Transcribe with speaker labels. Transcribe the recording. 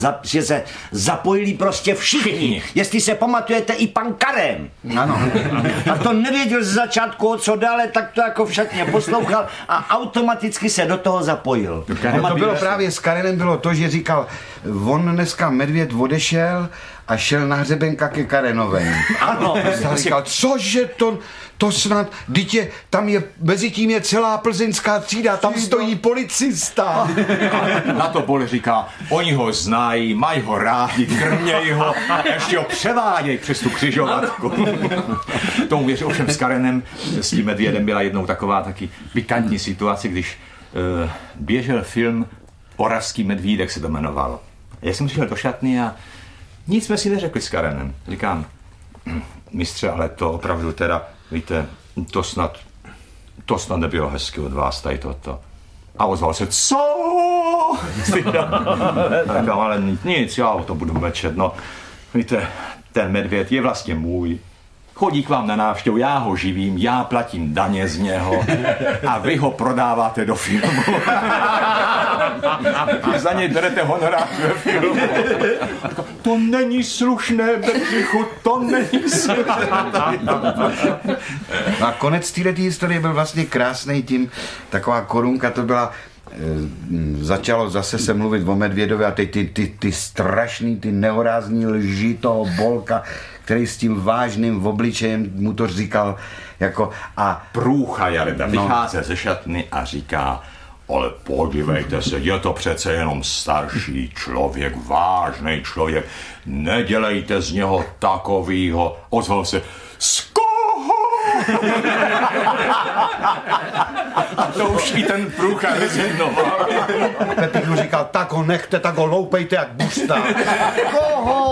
Speaker 1: že se zapojili prostě všichni. Jestli se pamatujete, i pan Karem.
Speaker 2: Ano.
Speaker 1: A to nevěděl z začátku, o co dále, tak to jako všetně poslouchal a automaticky se do toho zapojil.
Speaker 2: No to bylo právě s Karenem bylo to, že říkal, on dneska Medvěd odešel a šel na hřebenka ke Karenovém.
Speaker 1: Ano.
Speaker 2: A říkal, cože to snad, dítě, tam je, mezi tím je celá plzeňská třída, tam stojí policista.
Speaker 3: Na to Bol říká, oni ho znají, mají ho rádi, krmějí ho a ještě ho převádějí přes tu křižovatku. Tomu věřím, ovšem s Karenem, s tím Medvědem byla jednou taková taky pikantní situace, když běžel film Oravský medvídek se to jmenoval. Já jsem přišel do šatny a nic jsme si neřekli s Karenem. Říkám, mistře, ale to opravdu teda, víte, to snad nebylo hezky od vás, tady toto. A ozval se, co? Říkám, ale nic, já o to budu mlčet, no. Víte, ten medvěd je vlastně můj. Chodí k vám na návštěvu, já ho živím, já platím daně z něho a vy ho prodáváte do filmu. A za něj berete honorář ve filmu. To není slušné, Bedřichu, to není slušné.
Speaker 2: A konec této historie byl vlastně krásný tím, taková korunka to byla, začalo zase se mluvit o Medvědovi a teď ty strašný, ty nehorázní lži toho Bolka, který s tím vážným obličejem mu to říkal jako a
Speaker 3: Průcha Jarda vychází ze šatny a říká, ale podívejte se, je to přece jenom starší člověk, vážný člověk, nedělejte z něho takovýho. Ozval se, z koho? A to už i ten Průcha rezignoval.
Speaker 2: Petr mu říkal, tak ho nechte, tak ho loupejte jak busta. Koho?